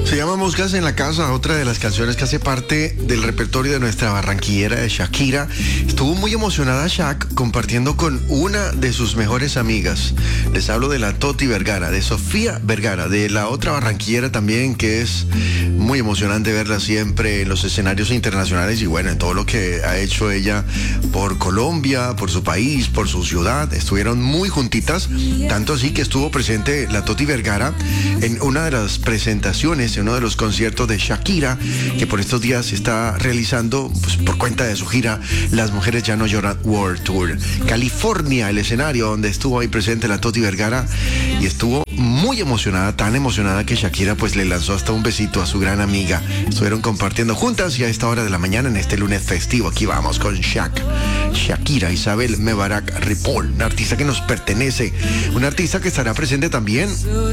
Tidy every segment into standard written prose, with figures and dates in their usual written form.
Se llama Moscas en la Casa, otra de las canciones que hace parte del repertorio de nuestra barranquillera de Shakira. Estuvo muy emocionada Shak compartiendo con una de sus mejores amigas. Les hablo de la Toti Vergara, de Sofía Vergara, de la otra barranquillera también, que es muy emocionante verla siempre en los escenarios internacionales y bueno, en todo lo que ha hecho ella por Colombia, por su país, por su ciudad. Estuvieron muy juntitas, tanto así que estuvo presente la Toti Vergara en una de las presentaciones, en uno de los conciertos de Shakira, que por estos días se está realizando pues, por cuenta de su gira Las Mujeres Ya No Lloran World Tour. California, el escenario donde estuvo ahí presente la Toti Vergara y estuvo muy emocionada, tan emocionada que Shakira pues le lanzó hasta un besito a su gran amiga. Estuvieron compartiendo juntas y a esta hora de la mañana en este lunes festivo. Aquí vamos con Shakira Isabel Mebarak Ripoll, una artista que nos pertenece, una artista que estará presente también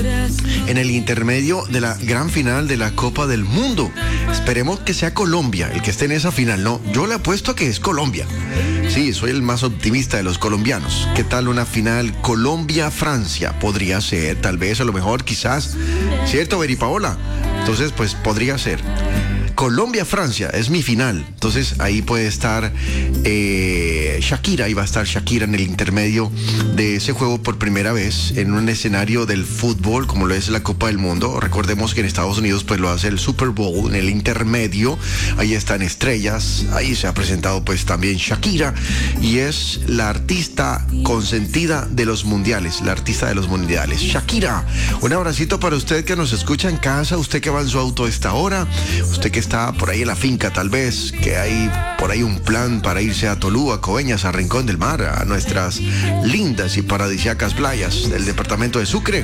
en el intermedio de la gran final de la Copa del Mundo. Esperemos que sea Colombia el que esté en esa final, ¿no? Yo le apuesto a que es Colombia. Sí, soy el más optimista de los colombianos. ¿Qué tal una final Colombia-Francia? Podría ser, tal vez, a lo mejor, quizás. ¿Cierto, Beri Paola? Entonces, pues podría ser. Colombia-Francia es mi final. Entonces ahí puede estar Shakira, y va a estar Shakira en el intermedio de ese juego por primera vez en un escenario del fútbol como lo es la Copa del Mundo. Recordemos que en Estados Unidos pues lo hace el Super Bowl en el intermedio. Ahí están estrellas, ahí se ha presentado pues también Shakira y es la artista consentida de los mundiales, la artista de los mundiales. Shakira, un abracito para usted que nos escucha en casa, usted que va en su auto a esta hora, usted que está por ahí en la finca tal vez, que hay por ahí un plan para irse a Tolú, a Coveñas, a Rincón del Mar, a nuestras lindas y paradisíacas playas del departamento de Sucre.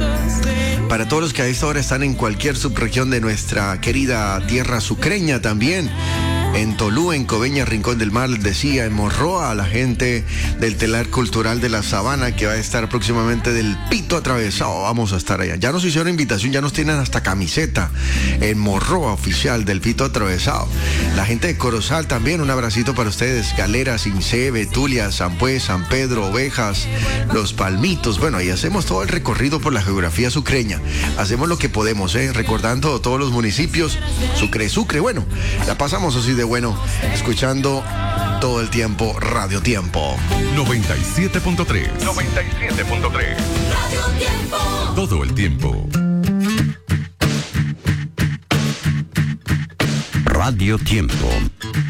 Para todos los que a esta hora están en cualquier subregión de nuestra querida tierra sucreña también, en Tolú, en Coveñas, Rincón del Mar, les decía, en Morroa, a la gente del telar cultural de la Sabana que va a estar próximamente del Pito Atravesado, vamos a estar allá. Ya nos hicieron invitación, ya nos tienen hasta camiseta en Morroa oficial del Pito Atravesado. La gente de Corozal también, un abracito para ustedes, Galera, Cincé, Betulia, San Pues, San Pedro, Ovejas, Los Palmitos. Bueno, ahí hacemos todo el recorrido por la geografía sucreña. Hacemos lo que podemos, recordando todos los municipios. Sucre, bueno, la pasamos así de bueno, escuchando todo el tiempo Radio Tiempo. 97.3. Radio Tiempo. Todo el tiempo. Radio Tiempo.